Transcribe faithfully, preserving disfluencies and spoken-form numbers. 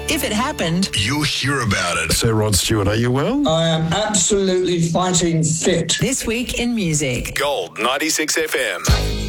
If it happened, you'll hear about it. Sir Rod Stewart, are you well? I am absolutely fighting fit. This Week in Music. Gold ninety-six F M.